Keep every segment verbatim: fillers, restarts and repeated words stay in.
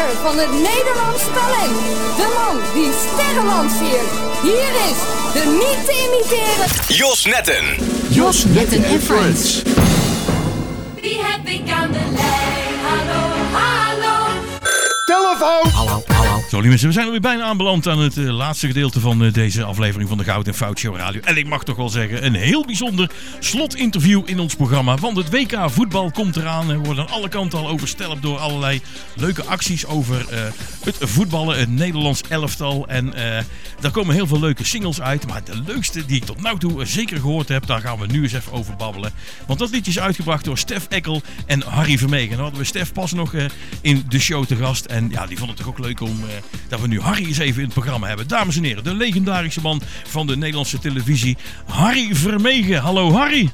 vermenigvuldiger van het Nederlands talent. De man die sterren lanceert. Hier is de niet te imiteren Jos Netten. Jos Netten en Friends. Wie heb ik aan de lijn? Hallo, hallo. Telefoon! Hallo, hallo. Zo, lieve mensen, we zijn alweer bijna aanbeland aan het uh, laatste gedeelte van uh, deze aflevering van de Goud en Fout Show Radio. En ik mag toch wel zeggen, een heel bijzonder slotinterview in ons programma. Want het W K voetbal komt eraan. We worden aan alle kanten al overstelpt door allerlei leuke acties over uh, het voetballen, het Nederlands elftal. En uh, daar komen heel veel leuke singles uit. Maar de leukste die ik tot nu toe zeker gehoord heb, daar gaan we nu eens even over babbelen. Want dat liedje is uitgebracht door Stef Eckel en Harry Vermegen. En dan hadden we Stef pas nog uh, in de show te gast. En ja, die vond het toch ook leuk om uh, dat we nu Harry eens even in het programma hebben. Dames en heren, de legendarische man van de Nederlandse televisie, Harry Vermegen. Hallo Harry.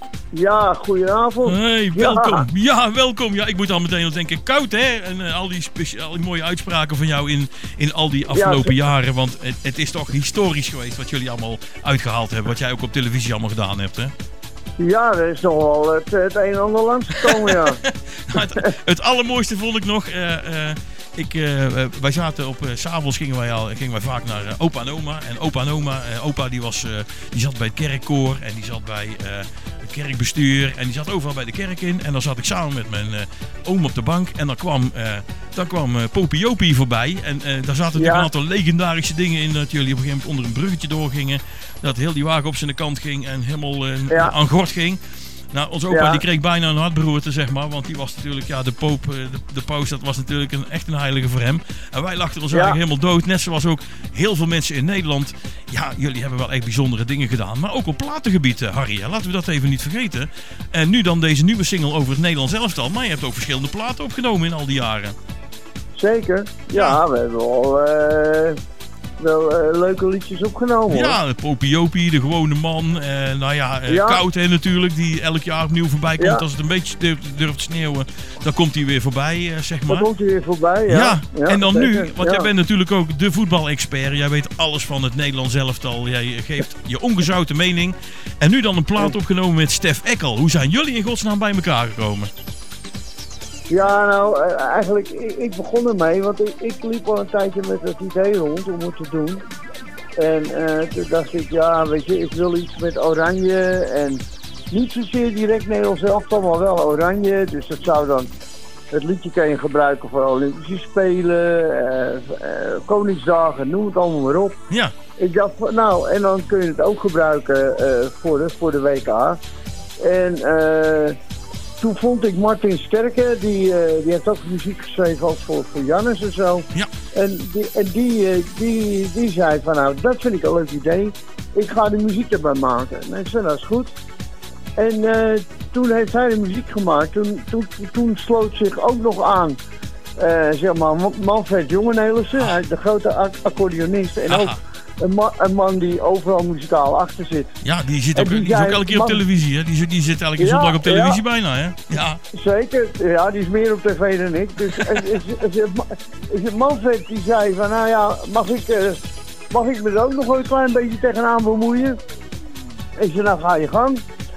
Ja, goedenavond. Hey, welkom. Ja, ja welkom. Ja, ik moet al meteen al denken, koud hè? En uh, al, die speci- al die mooie uitspraken van jou in, in al die afgelopen ja, jaren. Want het, het is toch historisch geweest wat jullie allemaal uitgehaald hebben. Wat jij ook op televisie allemaal gedaan hebt, hè? Ja, er is nog wel het, het een en ander langsgekomen, ja. het, het allermooiste vond ik nog... Uh, uh, Ik, uh, wij zaten op, uh, 's avonds gingen wij, al, gingen wij vaak naar uh, opa en oma. En opa en oma, uh, opa die, was, uh, die zat bij het kerkkoor en die zat bij uh, het kerkbestuur. En die zat overal bij de kerk in. En dan zat ik samen met mijn uh, oom op de bank. En dan kwam, uh, dan kwam uh, Popiopie voorbij. En uh, daar zaten natuurlijk ja. een aantal legendarische dingen in. Dat jullie op een gegeven moment onder een bruggetje doorgingen. Dat heel die wagen op zijn kant ging en helemaal uh, ja. aan gort ging. Nou, onze opa ja. die kreeg bijna een hartberoerte, zeg maar. Want die was natuurlijk, ja, de poop, de, de paus, dat was natuurlijk een, echt een heilige voor hem. En wij lachten ons ja. eigenlijk helemaal dood. Net zoals ook heel veel mensen in Nederland. Ja, jullie hebben wel echt bijzondere dingen gedaan. Maar ook op platengebied, Harry. Ja, laten we dat even niet vergeten. En nu dan deze nieuwe single over het Nederlands elftal. Maar je hebt ook verschillende platen opgenomen in al die jaren. Zeker. Ja, ja. we hebben al... Uh... wel uh, leuke liedjes opgenomen. Ja, de Popiopie, de gewone man. Uh, nou ja, uh, ja. Koud hè, natuurlijk, die elk jaar opnieuw voorbij komt. Ja. Als het een beetje durft, durft te sneeuwen, dan komt hij weer voorbij, uh, zeg maar. Dan komt hij weer voorbij, ja. Ja, ja en dan zeker. nu, want ja. jij bent natuurlijk ook de voetbalexpert. Jij weet alles van het Nederlands elftal. Jij geeft je ongezouten mening. En nu dan een plaat opgenomen met Stef Eckel. Hoe zijn jullie in godsnaam bij elkaar gekomen? Ja, nou, eigenlijk, ik, ik begon ermee, want ik, ik liep al een tijdje met het idee rond om het te doen. En uh, toen dacht ik, ja, weet je, ik wil iets met oranje en niet zozeer direct Nederlands elftal, maar wel oranje. Dus dat zou dan, het liedje kan je gebruiken voor Olympische Spelen, uh, uh, Koningsdagen, noem het allemaal maar op. Ja. Ik dacht, nou, en dan kun je het ook gebruiken uh, voor, de, voor de W K. En... Uh, Toen vond ik Martin Sterke, die, uh, die heeft ook muziek geschreven als voor, voor Jannes en zo. Ja. En, die, en die, uh, die, die zei van nou, dat vind ik een leuk idee. Ik ga de muziek erbij maken. En ik zei, dat is goed. En uh, toen heeft hij de muziek gemaakt. Toen, toen, toen sloot zich ook nog aan, uh, zeg maar, Manfred Jongenelissen, ah. de grote ac- accordeonist. En Aha. ook Een, ma- een man die overal muzikaal achter zit. Ja, die zit ook, die die is ook elke keer man... op televisie, hè? Die, zit, die zit elke ja, zondag op televisie ja. bijna, hè? Ja. Zeker, ja, die is meer op tv dan ik. Dus is, is, is, is het Manfred die zei van, nou ja, mag ik, uh, mag ik me er ook nog wel een klein beetje tegenaan bemoeien? Ik zei, nou ga je gang.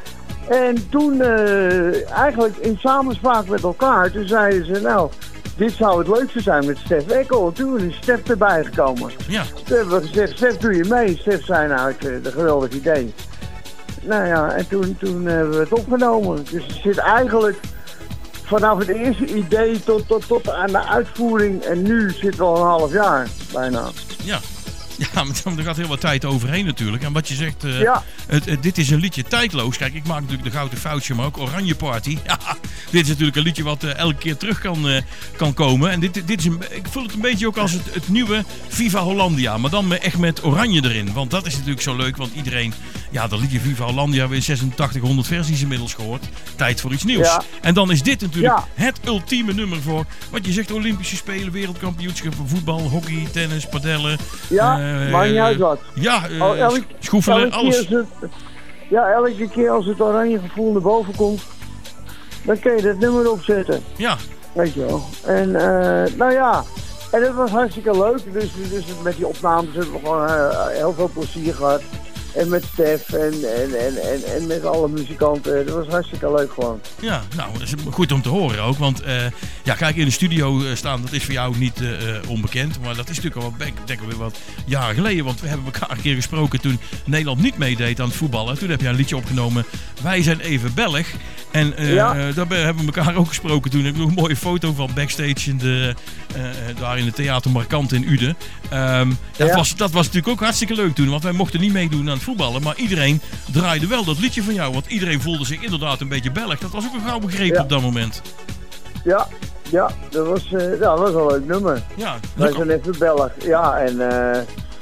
En toen, uh, eigenlijk in samenspraak met elkaar, toen zeiden ze, nou... Dit zou het leukste zijn met Stef Eckel. Toen is Stef erbij gekomen. Ja. Toen hebben we gezegd, Stef doe je mee. Stef zei nou, ik vind het een geweldig idee. Nou ja, en toen, toen hebben we het opgenomen. Dus het zit eigenlijk vanaf het eerste idee tot, tot, tot aan de uitvoering. En nu zit wel een half jaar bijna. Ja. Ja, maar er gaat heel wat tijd overheen natuurlijk. En wat je zegt, uh, ja. het, het, dit is een liedje tijdloos. Kijk, ik maak natuurlijk de Gouden Foutje, maar ook Oranje Party. Ja, dit is natuurlijk een liedje wat uh, elke keer terug kan, uh, kan komen. En dit, dit is een, ik voel het een beetje ook als het, het nieuwe Viva Hollandia. Maar dan echt met oranje erin. Want dat is natuurlijk zo leuk, want iedereen... Ja, dat liedje Viva Hollandia hebben we zesentachtighonderd versies inmiddels gehoord. Tijd voor iets nieuws. Ja. En dan is dit natuurlijk ja. het ultieme nummer voor... Wat je zegt, Olympische Spelen, wereldkampioenschappen, voetbal, hockey, tennis, padellen... Ja. Uh, Maakt niet uit wat. Ja, uh, oh, elk, schoefelen, alles. Het, ja, elke keer als het oranje gevoel naar boven komt, dan kun je dat nummer opzetten. Ja. Weet je wel. En uh, nou ja, en dat was hartstikke leuk. Dus, dus met die opnames hebben we gewoon uh, heel veel plezier gehad. En met Stef en, en, en, en, en met alle muzikanten. Dat was hartstikke leuk gewoon. Ja, nou, dat is goed om te horen ook. Want uh, ja, kijk, in de studio staan, dat is voor jou niet uh, onbekend. Maar dat is natuurlijk al wat, denk ik, weer wat jaren geleden. Want we hebben elkaar een keer gesproken toen Nederland niet meedeed aan het voetballen. Toen heb je een liedje opgenomen, Wij zijn even Belg. En uh, ja. uh, daar hebben we elkaar ook gesproken toen. Ik heb nog een mooie foto van backstage in de, uh, daar in het Theater Markant in Uden. Um, dat, ja. was, dat was natuurlijk ook hartstikke leuk toen. Want wij mochten niet meedoen aan het voetballen. Maar iedereen draaide wel dat liedje van jou. Want iedereen voelde zich inderdaad een beetje Belg. Dat was ook een gauw begrepen ja. op dat moment. Ja, ja, dat was, uh, ja, dat was een leuk nummer. Ja, wij zijn even Belg. Ja, en... Uh,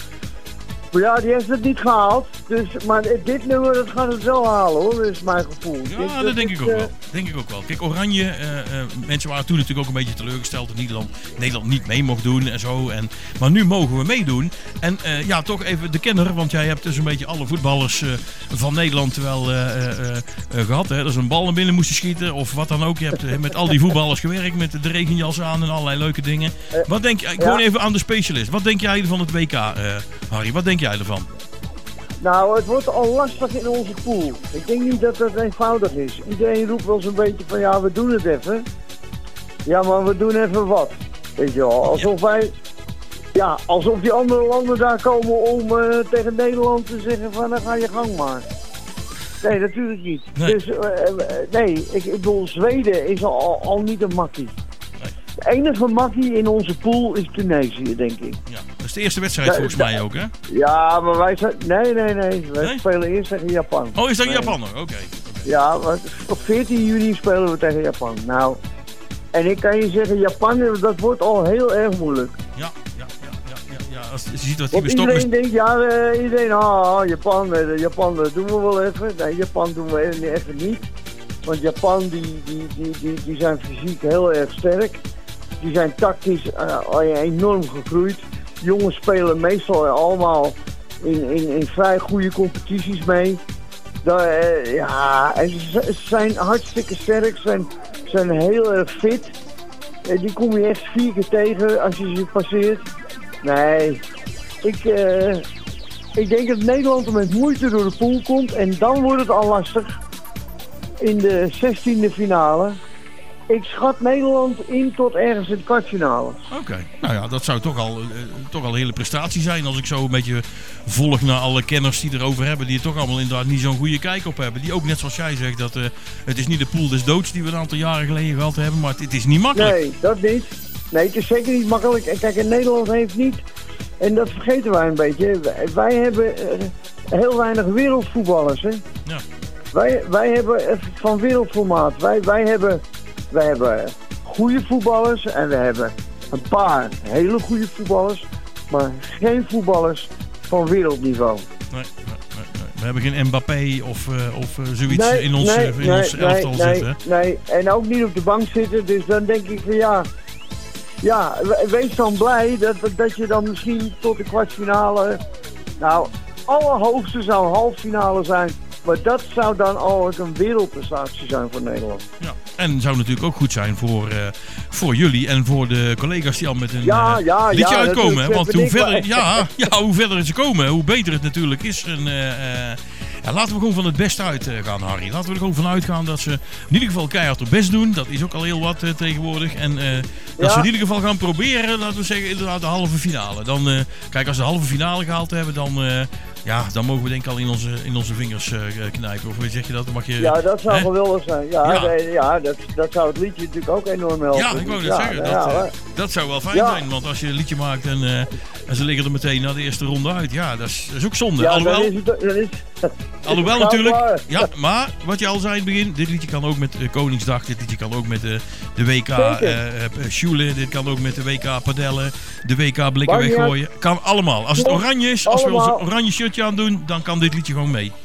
ja, die heeft het niet gehaald. Dus, maar dit nummer dat gaat het wel halen hoor, dat is mijn gevoel. Ja, dit, dat, dat denk ik ook uh, wel. denk ik ook wel. Kijk, Oranje, uh, uh, mensen waren toen natuurlijk ook een beetje teleurgesteld dat Nederland, Nederland niet mee mocht doen en zo. En, maar nu mogen we meedoen. En uh, ja, toch even de kenner, want jij hebt dus een beetje alle voetballers uh, van Nederland wel uh, uh, uh, gehad. Hè? Dat is een bal naar binnen moesten schieten of wat dan ook. Je hebt uh, met al die voetballers gewerkt, met de regenjas aan en allerlei leuke dingen. Wat denk je, gewoon ja. even aan de specialist. Wat denk jij van het W K, uh, Harry? Wat denk jij ervan? Nou, het wordt al lastig in onze pool. Ik denk niet dat dat eenvoudig is. Iedereen roept wel zo'n beetje van ja, we doen het even. Ja, maar we doen even wat. Weet je wel, alsof wij... Ja, alsof die andere landen daar komen om uh, tegen Nederland te zeggen van dan ga je gang maar. Nee, natuurlijk niet. Nee. Dus uh, nee, ik, ik bedoel, Zweden is al, al niet een makkie. De enige makkie in onze pool is Tunesië, denk ik. Ja, dat is de eerste wedstrijd ja, volgens mij ook, hè? Ja, maar wij zijn... Nee, nee, nee. Wij nee? spelen eerst tegen Japan. Oh, is dat nee. Japan? Oké. Okay. Ja, maar op veertien juni spelen we tegen Japan. Nou, en ik kan je zeggen, Japan, dat wordt al heel erg moeilijk. Ja, ja, ja, ja, ja. ja. Als je ziet wat die iedereen bestokken... denkt, ja, uh, iedereen, ah, Japan, uh, Japan uh, doen we wel even. Nee, Japan doen we even niet. Want Japan, die, die, die, die, die zijn fysiek heel erg sterk. Die zijn tactisch uh, enorm gegroeid. Jongens spelen meestal allemaal in, in, in vrij goede competities mee. Daar, uh, ja, en ze, ze zijn hartstikke sterk, ze zijn, zijn heel erg fit. Uh, die kom je echt vier keer tegen als je ze passeert. Nee, ik, uh, ik denk dat Nederland er met moeite door de pool komt. En dan wordt het al lastig in de zestiende finale. Ik schat Nederland in tot ergens in de kwartfinale. Oké, okay. Nou ja, dat zou toch al, uh, toch al een hele prestatie zijn. Als ik zo een beetje volg naar alle kenners die erover hebben. Die er toch allemaal inderdaad niet zo'n goede kijk op hebben. Die ook net zoals jij zegt, dat uh, het is niet de pool des doods die we een aantal jaren geleden gehad hebben. Maar het, het is niet makkelijk. Nee, dat niet. Nee, het is zeker niet makkelijk. En kijk, Nederland heeft niet, en dat vergeten wij een beetje. Wij, wij hebben uh, heel weinig wereldvoetballers. Hè? Ja. Wij, wij hebben uh, van wereldformaat. Wij, wij hebben... We hebben goede voetballers en we hebben een paar hele goede voetballers, maar geen voetballers van wereldniveau. Nee, nee, nee, nee. We hebben geen Mbappé of, uh, of uh, zoiets nee, in ons, nee, in nee, ons elftal nee, zitten. Nee, nee, en ook niet op de bank zitten, dus dan denk ik van ja, ja, wees dan blij dat, dat je dan misschien tot de kwartfinale, nou, allerhoogste zou halffinale zijn. Maar dat zou dan al een wereldprestatie zijn voor Nederland. Ja, en zou natuurlijk ook goed zijn voor, uh, voor jullie en voor de collega's die al met een ja, uh, ja, liedje ja, uitkomen. Hè? Want hoe verder, ja, ja, hoe verder ze komen, hoe beter het natuurlijk is. En, uh, uh, ja, laten we gewoon van het beste uit uh, gaan, Harry. Laten we er gewoon van uitgaan dat ze in ieder geval keihard hun best doen. Dat is ook al heel wat uh, tegenwoordig. En uh, dat ja. ze in ieder geval gaan proberen, laten we zeggen, inderdaad de halve finale. Dan, uh, kijk, als ze de halve finale gehaald hebben, dan... Uh, Ja, dan mogen we denk ik al in onze, in onze vingers uh, knijpen. Of zeg je dat? Mag je, ja, dat zou hè? geweldig zijn. Ja, ja. Nee, ja dat, dat zou het liedje natuurlijk ook enorm helpen. Ja, ik wou net ja, zeggen. Dat, ja, uh, dat zou wel fijn ja. zijn. Want als je een liedje maakt en, uh, en ze liggen er meteen na de eerste ronde uit. Ja, dat is, dat is ook zonde. Ja, alhoewel, dat is het, dat is, alhoewel natuurlijk. Ja, maar wat je al zei in het begin. Dit liedje kan ook met uh, Koningsdag. Dit liedje kan ook met uh, de W K uh, Sjoelen. Dit kan ook met de W K Padellen. De W K Blikken weggooien. Kan allemaal. Als het oranje is, als we ons oranje shirtje aan doen, dan kan dit liedje gewoon mee.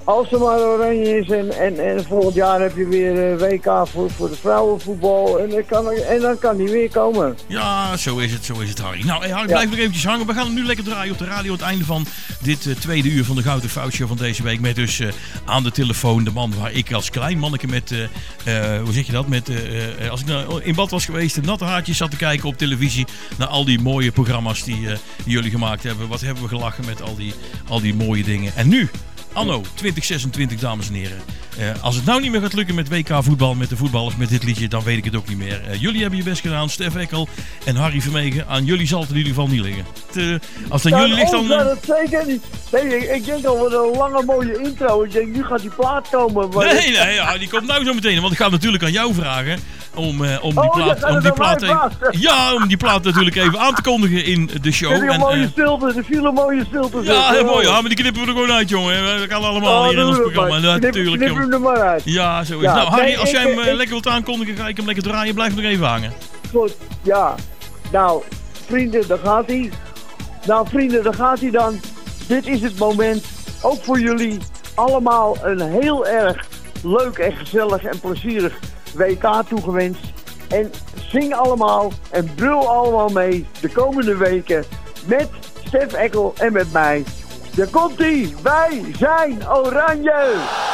als er maar oranje is en, en, en volgend jaar heb je weer uh, W K voor, voor de vrouwenvoetbal en dan, kan, en dan kan die weer komen. Ja, zo is het, zo is het, Harry. Nou, hey, Harry, blijf nog eventjes hangen. We gaan hem nu lekker draaien op de radio. Het einde van dit uh, tweede uur van de Gouden Foutshow van deze week. Met dus uh, aan de telefoon de man waar ik als klein manneke met, uh, uh, hoe zeg je dat, met, uh, uh, als ik nou in bad was geweest, de natte haartjes zat te kijken op televisie naar al die mooie programma's die, uh, die jullie gemaakt hebben. Wat hebben we gelachen met al die, al die mooie dingen. En nu... Anno twintig zesentwintig, dames en heren. Uh, als het nou niet meer gaat lukken met W K voetbal, met de voetballers, met dit liedje, dan weet ik het ook niet meer. Uh, jullie hebben je best gedaan, Stef Eckel en Harry Vermegen. Aan jullie zal het in ieder geval niet liggen. Uh, als het aan jullie ligt, dan... Ja, dat zeker niet. Nee, ik, ik denk al wat een lange mooie intro. Ik denk, nu gaat die plaat komen. Maar nee, nee, ja, die komt nou zo meteen. Want ik ga natuurlijk aan jou vragen om, uh, om die oh, plaat... Om die plaat even, ja, om die plaat natuurlijk even aan te kondigen in de show. Er en, mooie uh, stilte, er viel een mooie stilte. Ja, heel mooi. Ja, maar die knippen we er gewoon uit, jongen. Dat kan allemaal oh, hier in ons programma. Knip, natuurlijk, knip hem er maar uit. Ja, zo is ja, Nou, Harry, nee, als ik, jij hem uh, ik, lekker wilt aankondigen, ga ik hem lekker draaien. Blijf nog even hangen. Goed, ja. Nou, vrienden, daar gaat hij. Nou, vrienden, daar gaat hij dan. Dit is het moment. Ook voor jullie allemaal een heel erg leuk en gezellig en plezierig W K toegewenst. En zing allemaal en brul allemaal mee de komende weken met Stef Eckel en met mij. Daar komt-ie, wij zijn Oranje!